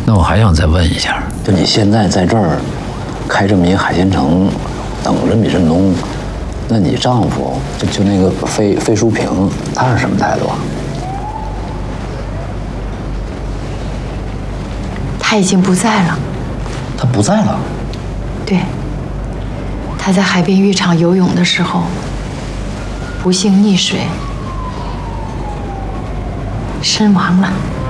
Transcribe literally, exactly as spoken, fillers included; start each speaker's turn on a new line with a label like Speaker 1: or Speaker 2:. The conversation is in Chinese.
Speaker 1: 那我还想再问一下，就你现在在这儿开这么一个海鲜城，等着米振东，那你丈夫就就那个费费淑萍，他是什么态度啊？
Speaker 2: 他已经不在了。
Speaker 1: 他不在了？
Speaker 2: 对。他在海边浴场游泳的时候，不幸溺水，身亡了。